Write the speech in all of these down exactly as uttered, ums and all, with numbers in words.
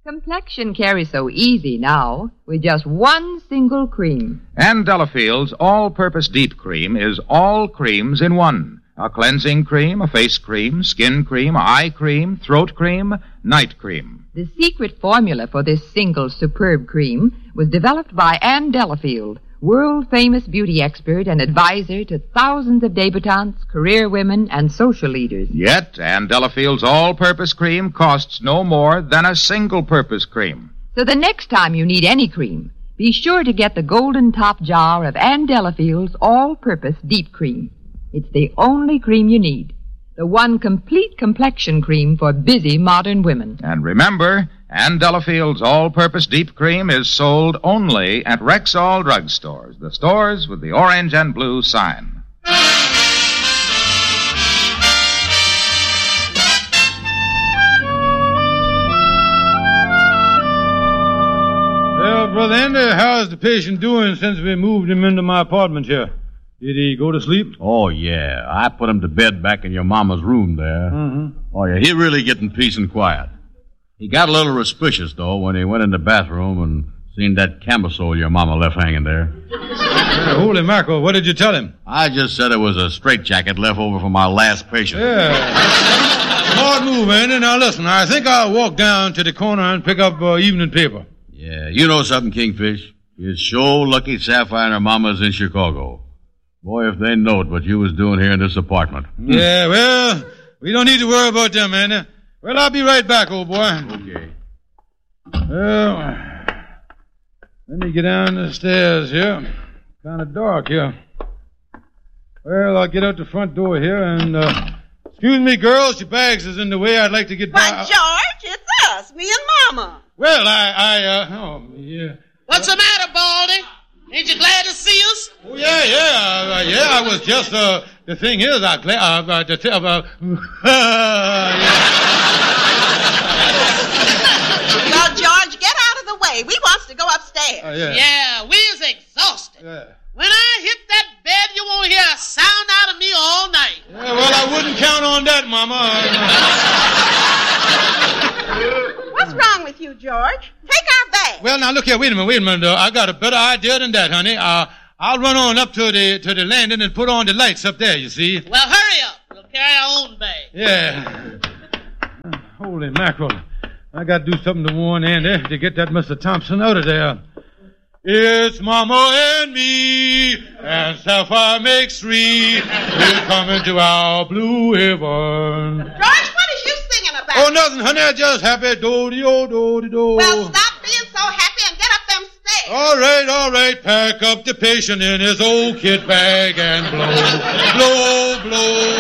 Complexion carries so easy now with just one single cream. And Delafield's all-purpose deep cream is all creams in one. A cleansing cream, a face cream, skin cream, eye cream, throat cream, night cream. The secret formula for this single superb cream was developed by Anne Delafield, world-famous beauty expert and advisor to thousands of debutantes, career women, and social leaders. Yet, Anne Delafield's all-purpose cream costs no more than a single-purpose cream. So the next time you need any cream, be sure to get the golden top jar of Anne Delafield's all-purpose deep cream. It's the only cream you need. The one complete complexion cream for busy modern women. And remember, Anne Delafield's all-purpose deep cream is sold only at Rexall drugstores, the stores with the orange and blue sign. Well, Brother Andy, how's the patient doing since we moved him into my apartment here? Did he go to sleep? Oh, yeah. I put him to bed back in your mama's room there. Mm-hmm. Oh, yeah. He really getting peace and quiet. He got a little suspicious, though, when he went in the bathroom and seen that camisole your mama left hanging there. Yeah, holy mackerel, what did you tell him? I just said it was a straitjacket left over from my last patient. Yeah. Smart move, Andy. Now, listen, I think I'll walk down to the corner and pick up uh, evening paper. Yeah, you know something, Kingfish? It's sure lucky Sapphire and her mama's in Chicago. Boy, if they knowed what you was doing here in this apartment. Yeah, well, we don't need to worry about them, Andy. Well, I'll be right back, old boy. Okay. Well, let me get down the stairs here. Kind of dark here. Well, I'll get out the front door here and, uh, excuse me, girls, your bags is in the way. I'd like to get by. Why, George, it's us, me and Mama. Well, I, I, uh, oh, yeah. What's the matter, Baldy? Ain't you glad to see us? Oh, yeah, yeah, uh, yeah, I was just, uh, the thing is, I, uh, uh, to tell, uh, Well, George, get out of the way. We wants to go upstairs. uh, yeah. Yeah, we is exhausted. Yeah. When I hit that bed, you won't hear a sound out of me all night. Yeah, well, I wouldn't count on that, Mama. What's wrong with you, George? Take our bag. Well, now, look here, wait a minute, wait a minute. Uh, I got a better idea than that, honey. Uh, I'll run on up to the to the landing and put on the lights up there, you see. Well, hurry up. We'll carry our own bag. Yeah. Uh, holy mackerel. I got to do something to warn Andy to get that Mister Thompson out of there. It's Mama and me, and Sapphire makes three. We're coming to our blue heaven. George, what is you singing about? Oh, nothing, honey. I just happy do-de-o, do-de-do. Well, stop being so happy and get up them stairs. All right, all right. Pack up the patient in his old kit bag and blow, blow, blow.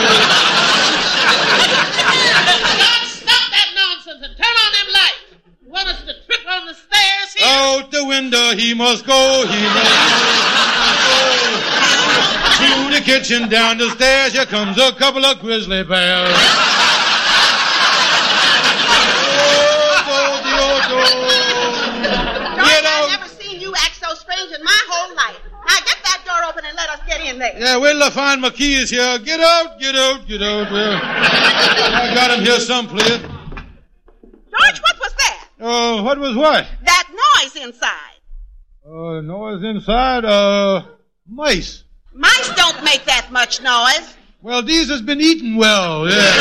George, stop that nonsense and turn on them lights. You want us to trip on the stairs here? Out the window he must go, he must go. Through the kitchen, down the stairs, here comes a couple of grizzly bears. George, I've never seen you act so strange in my whole life. Now get that door open and let us get in there. Yeah, wait till I find my keys here. Get out, get out, get out. Well, I got him here someplace. George, what was that? Uh, what was what? That noise inside. Uh, noise inside, uh, mice. Mice don't make that much noise. Well, these has been eaten well, yeah.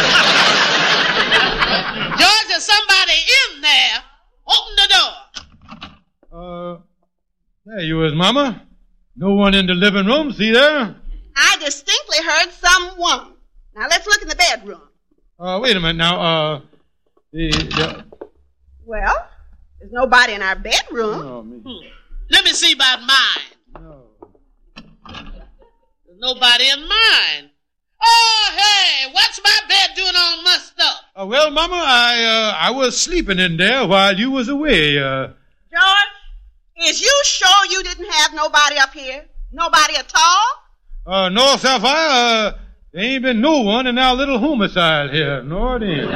George, there's somebody in there. Open the door. Uh, there you is, Mama. No one in the living room, see there? I distinctly heard someone. Now let's look in the bedroom. Uh, wait a minute now, uh, the, the... Well, there's nobody in our bedroom. Oh, me. Hmm. Let me see about mine. No. There's nobody in mine. Oh, hey, what's my bed doing all mussed up? Uh, well, Mama, I, uh, I was sleeping in there while you was away, uh... George, is you sure you didn't have nobody up here? Nobody at all? Uh, no, Sapphire, uh, there ain't been no one in our little homicide here. No, it ain't.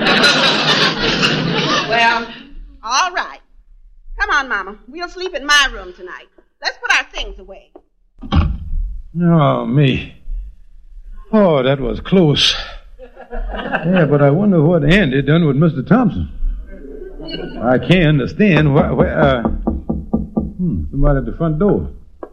Well, all right. Come on, Mama. We'll sleep in my room tonight. Let's put our things away. Oh, me. Oh, that was close. Yeah, but I wonder what Andy done with Mister Thompson. I can't understand why. why uh, hmm, somebody at the front door.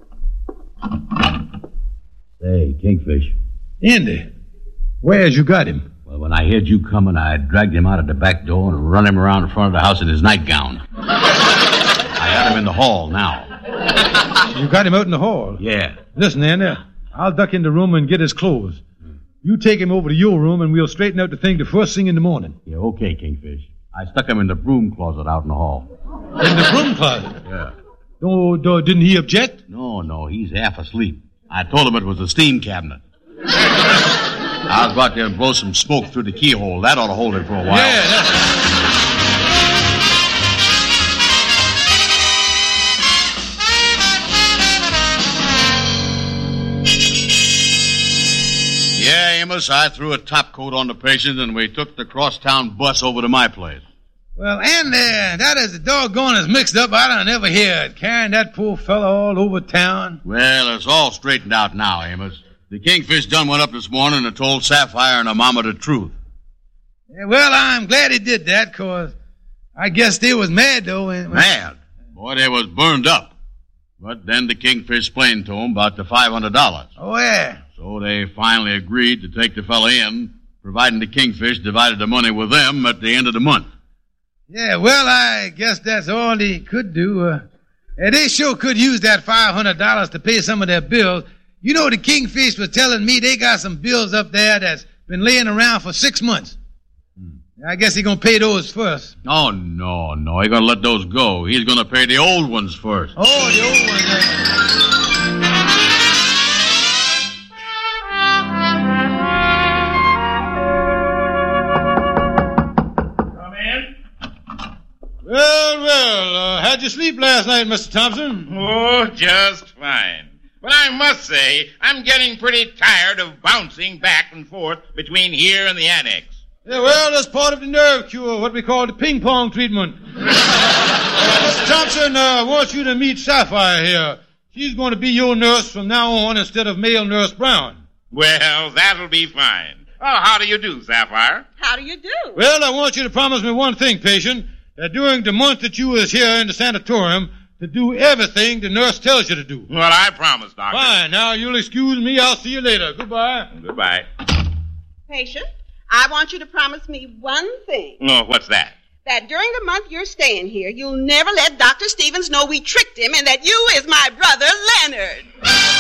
Say, Kingfish. Andy, where's you got him? Well, when I heard you coming, I dragged him out of the back door and run him around in front of the house in his nightgown. I got him in the hall now. You got him out in the hall? Yeah. Listen, Andy, I'll duck in the room and get his clothes. You take him over to your room, and we'll straighten out the thing the first thing in the morning. Yeah, okay, Kingfish. I stuck him in the broom closet out in the hall. In the broom closet? Yeah. No, no, didn't he object? No, no, he's half asleep. I told him it was a steam cabinet. I'll go out there and blow some smoke through the keyhole. That ought to hold him for a while. Yeah, that's... Yeah, Amos, I threw a topcoat on the patient, and we took the crosstown bus over to my place. Well, Andy, that is the doggone is mixed up. I don't ever hear it. Carrying that poor fellow all over town. Well, it's all straightened out now, Amos. The Kingfish done went up this morning and told Sapphire and her mama the truth. Yeah, well, I'm glad he did that, because I guess they was mad, though. And, Mad? Boy, they was burned up. But then the Kingfish explained to them about the five hundred dollars. Oh, yeah. So they finally agreed to take the fella in, providing the Kingfish divided the money with them at the end of the month. Yeah, well, I guess that's all they could do. Uh, and they sure could use that five hundred dollars to pay some of their bills. You know, the Kingfish was telling me they got some bills up there that's been laying around for six months. Hmm. I guess he's going to pay those first. Oh, no, no. He's going to let those go. He's going to pay the old ones first. Oh, the old ones. Uh... Well, well, uh, how'd you sleep last night, Mister Thompson? Oh, just fine. But I must say, I'm getting pretty tired of bouncing back and forth between here and the annex. Yeah, well, that's part of the nerve cure, what we call the ping-pong treatment. uh, Mister Thompson uh, wants you to meet Sapphire here. She's going to be your nurse from now on instead of male Nurse Brown. Well, that'll be fine. Oh, how do you do, Sapphire? How do you do? Well, I want you to promise me one thing, patient. That during the month that you was here in the sanatorium, to do everything the nurse tells you to do. Well, I promise, Doctor. Fine. Now, you'll excuse me. I'll see you later. Goodbye. Goodbye. Patient, I want you to promise me one thing. Oh, what's that? That during the month you're staying here, you'll never let Doctor Stevens know we tricked him and that you is my brother, Leonard.